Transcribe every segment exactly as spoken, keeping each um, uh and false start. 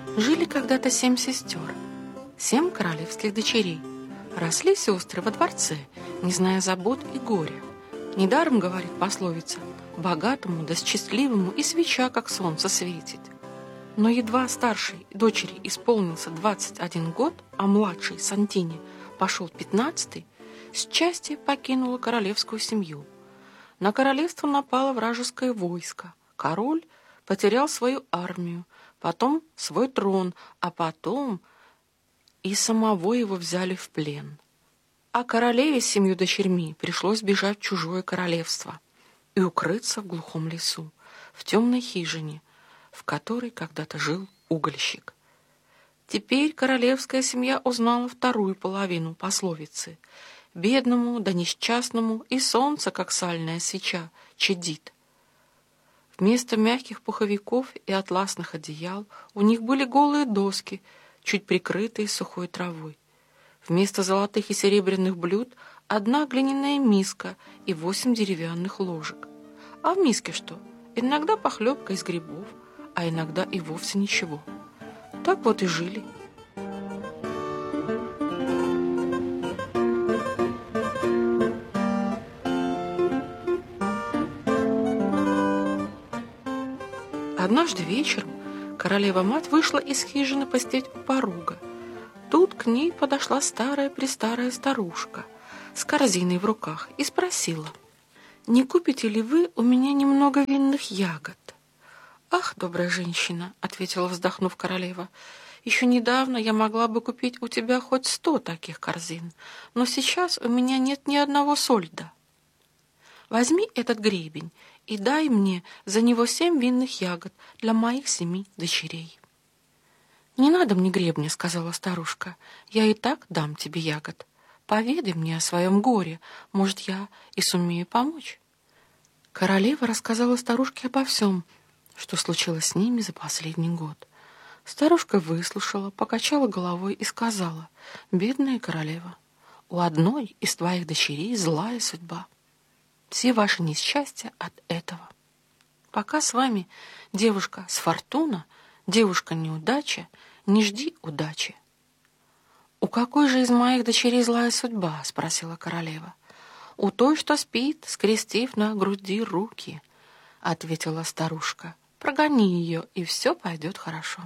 Жили когда-то семь сестер, семь королевских дочерей. Росли сестры во дворце, не зная забот и горя. Недаром, говорит пословица, богатому да счастливому и свеча, как солнце, светит. Но едва старшей дочери исполнился двадцать один год, а младшей Сантине пошел пятнадцатый, счастье покинуло королевскую семью. На королевство напало вражеское войско. Король потерял свою армию, потом свой трон, а потом и самого его взяли в плен. А королеве с семью дочерьми пришлось бежать в чужое королевство и укрыться в глухом лесу, в темной хижине, в которой когда-то жил угольщик. Теперь королевская семья узнала вторую половину пословицы: «Бедному да несчастному и солнце, как сальная свеча, чадит». Вместо мягких пуховиков и атласных одеял у них были голые доски, чуть прикрытые сухой травой. Вместо золотых и серебряных блюд одна глиняная миска и восемь деревянных ложек. А в миске что? Иногда похлебка из грибов, а иногда и вовсе ничего. Так вот и жили. Однажды вечером королева-мать вышла из хижины посидеть у порога. Тут к ней подошла старая-престарая старушка с корзиной в руках и спросила: «Не купите ли вы у меня немного винных ягод?» «Ах, добрая женщина», — ответила, вздохнув, королева, «еще недавно я могла бы купить у тебя хоть сто таких корзин, но сейчас у меня нет ни одного сольда. Возьми этот гребень и дай мне за него семь винных ягод для моих семи дочерей». «Не надо мне гребня», — сказала старушка, «я и так дам тебе ягод. Поведай мне о своем горе, может, я и сумею помочь». Королева рассказала старушке обо всем, что случилось с ними за последний год. Старушка выслушала, покачала головой и сказала: «Бедная королева, у одной из твоих дочерей злая судьба. Все ваши несчастья от этого. Пока с вами девушка с фортуна, девушка неудача, не жди удачи». «У какой же из моих дочерей злая судьба?» — спросила королева. «У той, что спит, скрестив на груди руки», — ответила старушка. «Прогони ее, и все пойдет хорошо».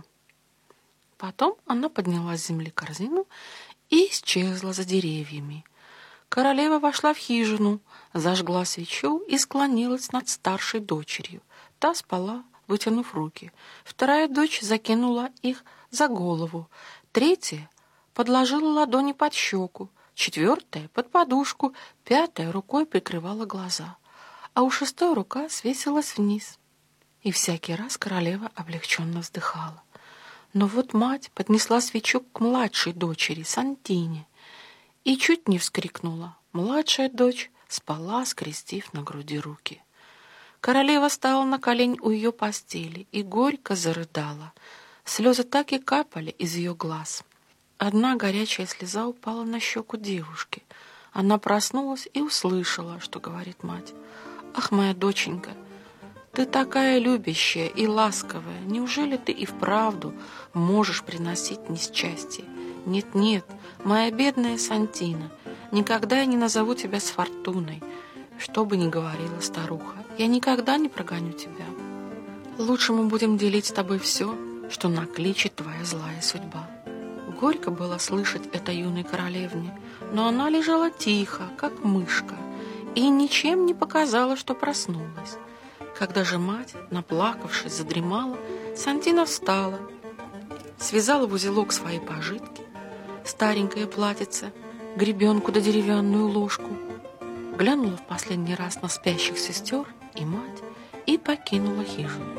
Потом она подняла с земли корзину и исчезла за деревьями. Королева вошла в хижину, зажгла свечу и склонилась над старшей дочерью. Та спала, вытянув руки. Вторая дочь закинула их за голову. Третья подложила ладони под щеку. Четвертая — под подушку. Пятая рукой прикрывала глаза. А у шестой рука свесилась вниз. И всякий раз королева облегченно вздыхала. Но вот мать поднесла свечу к младшей дочери, Сантине, и чуть не вскрикнула. Младшая дочь спала, скрестив на груди руки. Королева стала на колени у ее постели и горько зарыдала. Слезы так и капали из ее глаз. Одна горячая слеза упала на щеку девушки. Она проснулась и услышала, что говорит мать: «Ах, моя доченька, ты такая любящая и ласковая. Неужели ты и вправду можешь приносить несчастье? Нет-нет, моя бедная Сантина, никогда я не назову тебя с фортуной, что бы ни говорила старуха. Я никогда не прогоню тебя. Лучше мы будем делить с тобой все, что накличет твоя злая судьба». Горько было слышать это юной королевне, но она лежала тихо, как мышка, и ничем не показала, что проснулась. Когда же мать, наплакавшись, задремала, Сантина встала, связала в узелок свои пожитки, старенькое платьице, гребенку да деревянную ложку, глянула в последний раз на спящих сестер и мать и покинула хижину.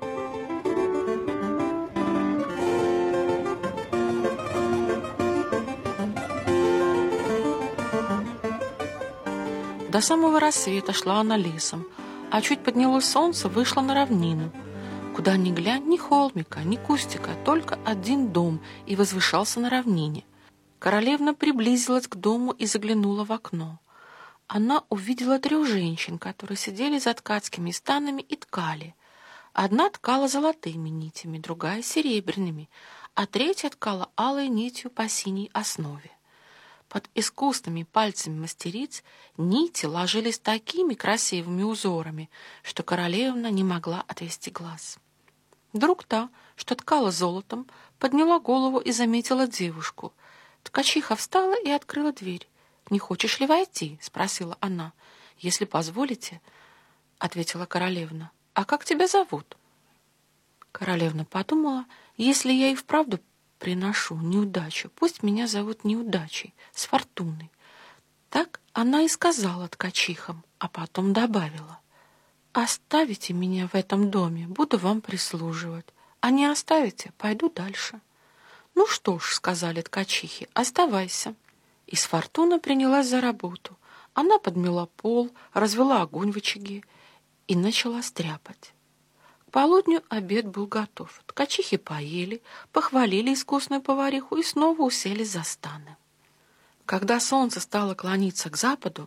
До самого рассвета шла она лесом, а чуть поднялось солнце, вышла на равнину. Куда ни глянь, ни холмика, ни кустика, только один дом и возвышался на равнине. Королевна приблизилась к дому и заглянула в окно. Она увидела трех женщин, которые сидели за ткацкими станами и ткали. Одна ткала золотыми нитями, другая — серебряными, а третья ткала алой нитью по синей основе. Под искусными пальцами мастериц нити ложились такими красивыми узорами, что королевна не могла отвести глаз. Вдруг та, что ткала золотом, подняла голову и заметила девушку. Ткачиха встала и открыла дверь. «Не хочешь ли войти?» — спросила она. «Если позволите», — ответила королевна. «А как тебя зовут?» Королевна подумала, если я и вправду приношу неудачу, пусть меня зовут Неудачей, с Фортуной. Так она и сказала ткачихам, а потом добавила: «Оставите меня в этом доме, буду вам прислуживать, а не оставите, пойду дальше». «Ну что ж», — сказали ткачихи, — «оставайся». И Фортуна принялась за работу. Она подмела пол, развела огонь в очаге и начала стряпать. К полудню обед был готов. Ткачихи поели, похвалили искусную повариху и снова уселись за станы. Когда солнце стало клониться к западу,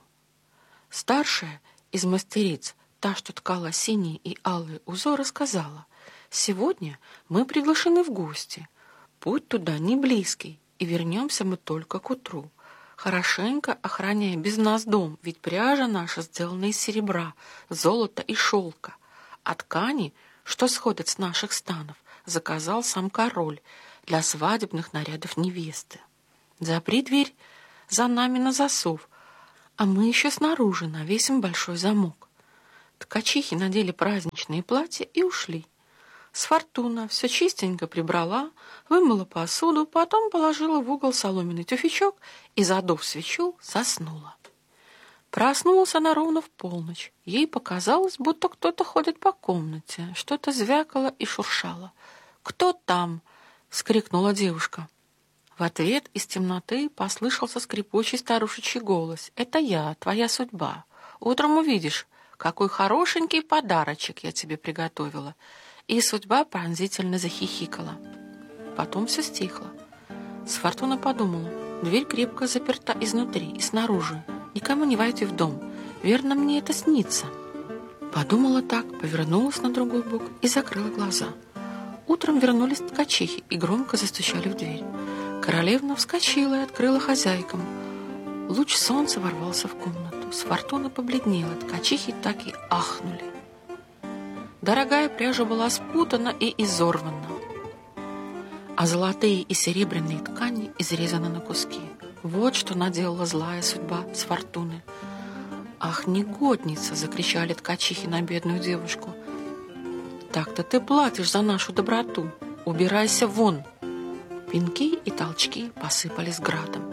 старшая из мастериц, та, что ткала синие и алые узоры, сказала: «Сегодня мы приглашены в гости. Путь туда не близкий, и вернемся мы только к утру. Хорошенько охраняй без нас дом, ведь пряжа наша сделана из серебра, золота и шелка, а ткани, что сходят с наших станов, заказал сам король для свадебных нарядов невесты. Запри дверь за нами на засов, а мы еще снаружи навесим большой замок». Ткачихи надели праздничные платья и ушли. Фортуна все чистенько прибрала, вымыла посуду, потом положила в угол соломенный тюфячок и, задув свечу, заснула. Проснулась она ровно в полночь. Ей показалось, будто кто-то ходит по комнате. Что-то звякало и шуршало. «Кто там?» — вскрикнула девушка. В ответ из темноты послышался скрипучий старушечий голос. «Это я, твоя судьба. Утром увидишь, какой хорошенький подарочек я тебе приготовила». И судьба пронзительно захихикала. Потом все стихло. Фортуна подумала: дверь крепко заперта изнутри и снаружи. Никому не войти в дом. Верно, мне это снится. Подумала так, повернулась на другой бок и закрыла глаза. Утром вернулись ткачихи и громко застучали в дверь. Королевна вскочила и открыла хозяйкам. Луч солнца ворвался в комнату. Фортуна побледнела, ткачихи так и ахнули. Дорогая пряжа была спутана и изорвана, а золотые и серебряные ткани изрезаны на куски. Вот что наделала злая судьба с Фортуны. «Ах, негодница!» — закричали ткачихи на бедную девушку. «Так-то ты платишь за нашу доброту! Убирайся вон!» Пинки и толчки посыпались градом.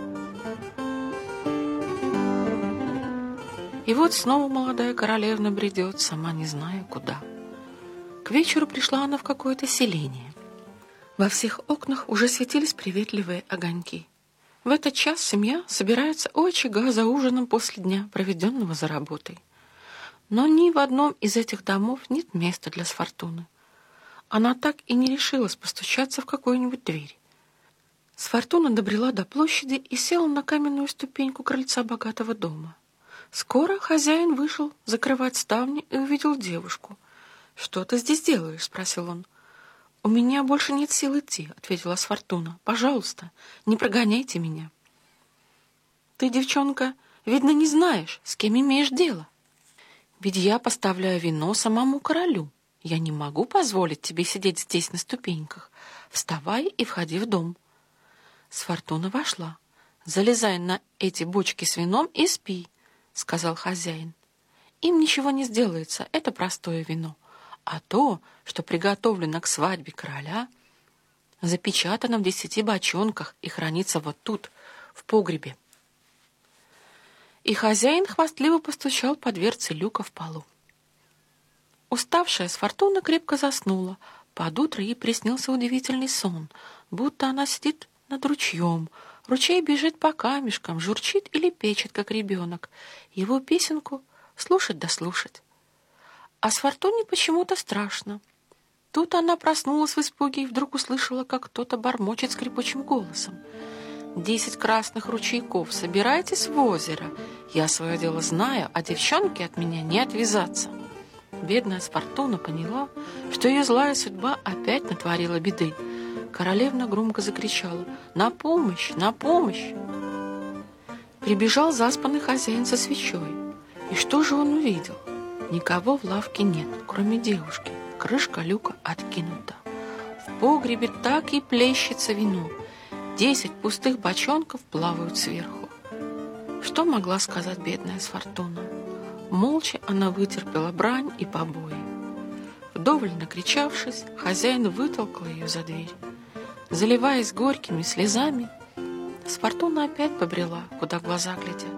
И вот снова молодая королевна бредет, сама не зная куда. К вечеру пришла она в какое-то селение. Во всех окнах уже светились приветливые огоньки. В этот час семья собирается у очага за ужином после дня, проведенного за работой. Но ни в одном из этих домов нет места для Фортуны. Она так и не решилась постучаться в какую-нибудь дверь. Фортуна добрела до площади и села на каменную ступеньку крыльца богатого дома. Скоро хозяин вышел закрывать ставни и увидел девушку. «Что ты здесь делаешь?» — спросил он. «У меня больше нет сил идти», — ответила Фортуна. «Пожалуйста, не прогоняйте меня». «Ты, девчонка, видно, не знаешь, с кем имеешь дело. Ведь я поставляю вино самому королю. Я не могу позволить тебе сидеть здесь на ступеньках. Вставай и входи в дом». Фортуна вошла. «Залезай на эти бочки с вином и спи», — сказал хозяин. «Им ничего не сделается, это простое вино. А то, что приготовлено к свадьбе короля, запечатано в десяти бочонках и хранится вот тут, в погребе». И хозяин хвастливо постучал по дверце люка в полу. Уставшая Фортуна крепко заснула. Под утро ей приснился удивительный сон, будто она сидит над ручьем. Ручей бежит по камешкам, журчит или печет, как ребенок. Его песенку слушать да слушать. А Фортуне почему-то страшно. Тут она проснулась в испуге и вдруг услышала, как кто-то бормочет скрипучим голосом. «Десять красных ручейков, собирайтесь в озеро. Я свое дело знаю, а девчонки от меня не отвязаться». Бедная Сфортуна поняла, что ее злая судьба опять натворила беды. Королевна громко закричала: «На помощь! На помощь!» Прибежал заспанный хозяин со свечой. И что же он увидел? Никого в лавке нет, кроме девушки. Крышка люка откинута. В погребе так и плещется вино. Десять пустых бочонков плавают сверху. Что могла сказать бедная Сфортуна? Молча она вытерпела брань и побои. Вдоволь накричавшись, хозяин вытолкал ее за дверь. Заливаясь горькими слезами, Сфортуна опять побрела, куда глаза глядят.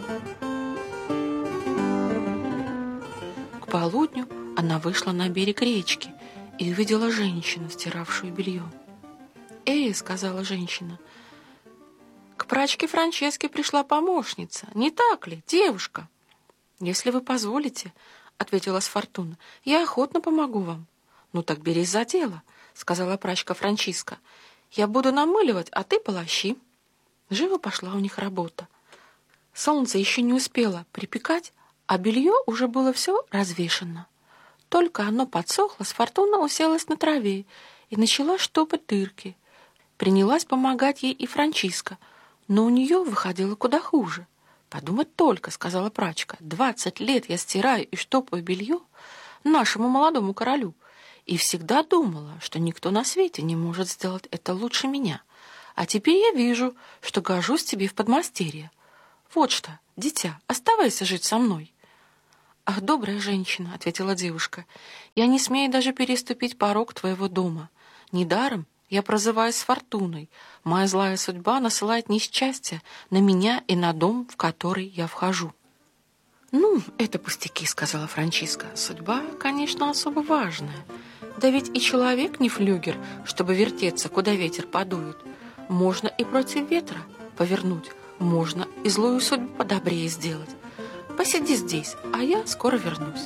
К полудню она вышла на берег речки и увидела женщину, стиравшую белье. «Эй!» — сказала женщина. «К прачке Франческе пришла помощница. Не так ли, девушка?» «Если вы позволите, — ответила Сфортуна, — я охотно помогу вам». «Ну так берись за дело, — сказала прачка Франческа. Я буду намыливать, а ты полощи». Живо пошла у них работа. Солнце еще не успело припекать, а белье уже было все развешено. Только оно подсохло, Сфортуна уселась на траве и начала штопать дырки. Принялась помогать ей и Франческа, но у нее выходило куда хуже. «Подумать только, — сказала прачка, — двадцать лет я стираю и штопаю белье нашему молодому королю, и всегда думала, что никто на свете не может сделать это лучше меня. А теперь я вижу, что гожусь тебе в подмастерье. Вот что, дитя, оставайся жить со мной». «Ах, добрая женщина, — ответила девушка, — я не смею даже переступить порог твоего дома. Недаром я прозываюсь Сфортуной. Моя злая судьба насылает несчастье на меня и на дом, в который я вхожу». «Ну, это пустяки, — сказала Франческа. Судьба, конечно, особо важная. Да ведь и человек не флюгер, чтобы вертеться, куда ветер подует. Можно и против ветра повернуть, можно и злую судьбу подобрее сделать. Посиди здесь, а я скоро вернусь».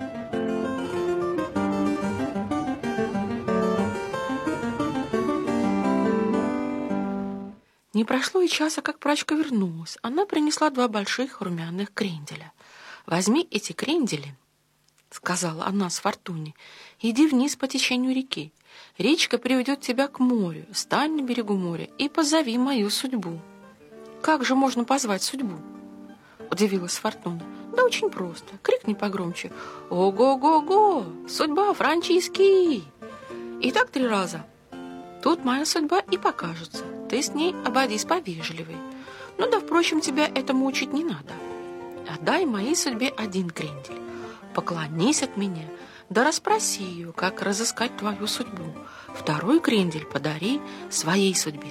Не прошло и часа, как прачка вернулась. Она принесла два больших румяных кренделя. «Возьми эти крендели, — сказала она Сфортуне, — иди вниз по течению реки. Речка приведет тебя к морю. Стань на берегу моря и позови мою судьбу». «Как же можно позвать судьбу?» — удивилась Сфортуна. «Да очень просто. Крикни погромче: «Ого-го-го! Судьба Франчески!» И так три раза. Тут моя судьба и покажется. Ты с ней обойдись повежливей. Ну да, впрочем, тебя этому учить не надо. Отдай моей судьбе один крендель. Поклонись от меня, да расспроси ее, как разыскать твою судьбу. Второй крендель подари своей судьбе».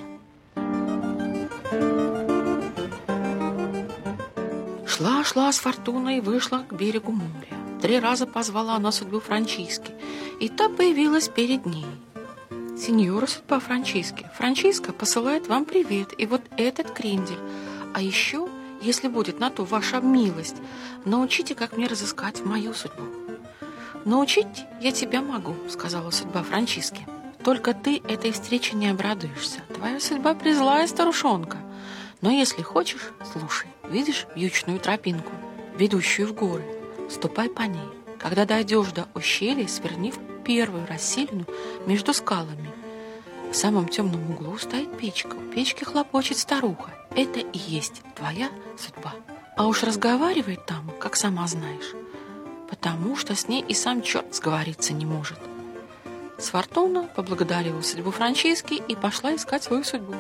Шла-шла Сфортуна и вышла к берегу моря. Три раза позвала она судьбу Франчески, и та появилась перед ней. «Сеньора, судьба Франчески, Франческа посылает вам привет, и вот этот крендель. А еще, если будет на то ваша милость, научите, как мне разыскать мою судьбу». «Научить я тебя могу, — сказала судьба Франчески. Только ты этой встрече не обрадуешься. Твоя судьба призлая старушонка. Но если хочешь, слушай, видишь вьючную тропинку, ведущую в горы? Ступай по ней. Когда дойдешь до ущелья, сверни в первую расселину между скалами. В самом темном углу стоит печка. У печки хлопочет старуха. Это и есть твоя судьба. А уж разговаривает там, как сама знаешь, потому что с ней и сам черт сговориться не может». Сфортуна поблагодарила судьбу Франчески и пошла искать свою судьбу.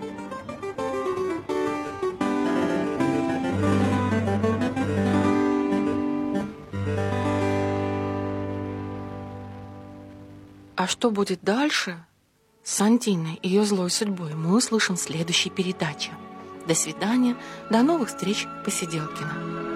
А что будет дальше с Сантиной и ее злой судьбой, мы услышим в следующей передаче. До свидания, до новых встреч, Посиделкина.